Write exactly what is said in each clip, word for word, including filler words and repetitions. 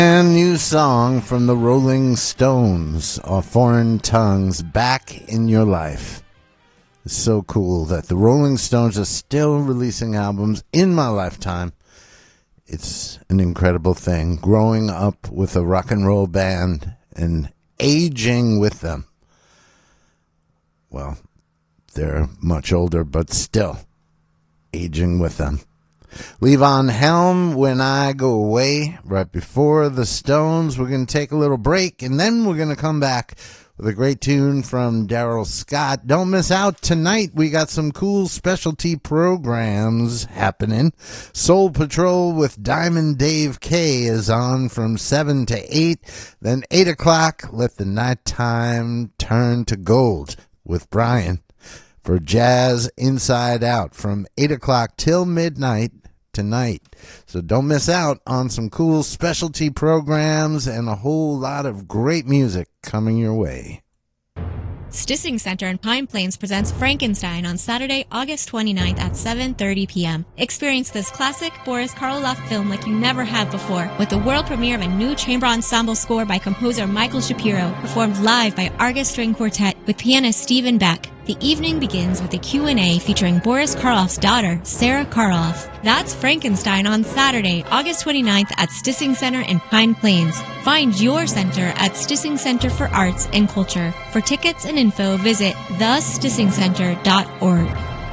And new song from the Rolling Stones, or Foreign Tongues, Back in Your Life. It's so cool that the Rolling Stones are still releasing albums in my lifetime. It's an incredible thing, growing up with a rock and roll band and aging with them. Well, they're much older, but still aging with them. Levon Helm, When I Go Away, right before the Stones. We're going to take a little break, and then we're going to come back with a great tune from Daryl Scott. Don't miss out tonight. We got some cool specialty programs happening. Soul Patrol with Diamond Dave K is on from seven to eight. Then eight o'clock, Let the Nighttime Turn to Gold with Brian for Jazz Inside Out from eight o'clock till midnight tonight. So don't miss out on some cool specialty programs and a whole lot of great music coming your way. Stissing Center in Pine Plains presents Frankenstein on Saturday, August twenty-ninth at seven thirty p.m. Experience this classic Boris Karloff film like you never have before, with the world premiere of a new chamber ensemble score by composer Michael Shapiro, performed live by Argus String Quartet with pianist Stephen Beck. The evening begins with a Q and A featuring Boris Karloff's daughter, Sarah Karloff. That's Frankenstein on Saturday, August twenty-ninth at Stissing Center in Pine Plains. Find your center at Stissing Center for Arts and Culture. For tickets and info, visit the stissing center dot org.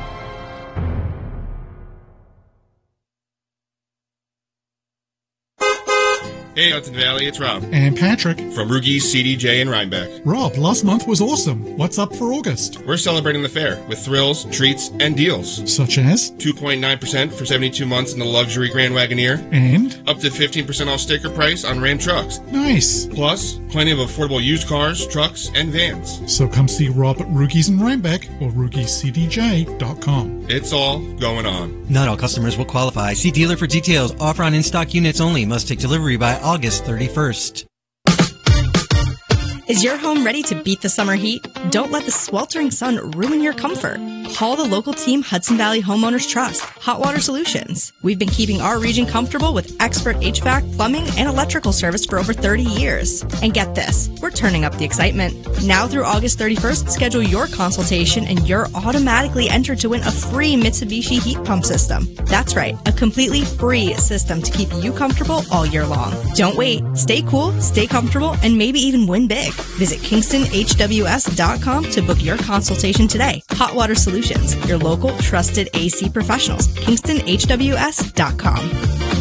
Hey, Hudson Valley, it's Rob. And Patrick. From Rugies, C D J, and Rhinebeck. Rob, last month was awesome. What's up for August? We're celebrating the fair with thrills, treats, and deals. Such as? two point nine percent for seventy-two months in the luxury Grand Wagoneer. And? Up to fifteen percent off sticker price on Ram trucks. Nice. Plus, plenty of affordable used cars, trucks, and vans. So come see Rob at Rugies and Rhinebeck or rugies c d j dot com. It's all going on. Not all customers will qualify. See dealer for details. Offer on in-stock units only. Must take delivery by August thirty-first. Is your home ready to beat the summer heat? Don't let the sweltering sun ruin your comfort. Call the local team Hudson Valley Homeowners Trust, Hot Water Solutions. We've been keeping our region comfortable with expert H V A C, plumbing, and electrical service for over thirty years. And get this, we're turning up the excitement. Now through August thirty-first, schedule your consultation and you're automatically entered to win a free Mitsubishi heat pump system. That's right, a completely free system to keep you comfortable all year long. Don't wait. Stay cool, stay comfortable, and maybe even win big. Visit kingston h w s dot com to book your consultation today. Hot Water Solutions, your local trusted A C professionals. kingston h w s dot com.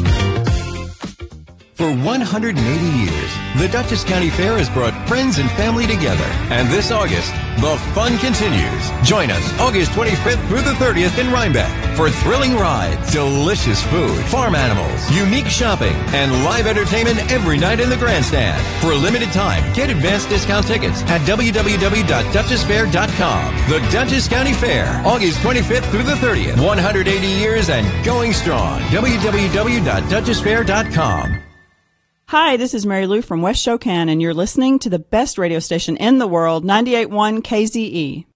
For one hundred eighty years, the Dutchess County Fair has brought friends and family together. And this August, the fun continues. Join us August twenty-fifth through the thirtieth in Rhinebeck for thrilling rides, delicious food, farm animals, unique shopping, and live entertainment every night in the grandstand. For a limited time, get advanced discount tickets at w w w dot dutchess fair dot com. The Dutchess County Fair, August twenty-fifth through the thirtieth. one hundred eighty years and going strong. w w w dot dutchess fair dot com. Hi, this is Mary Lou from West Shokan, and you're listening to the best radio station in the world, ninety-eight point one K Z E.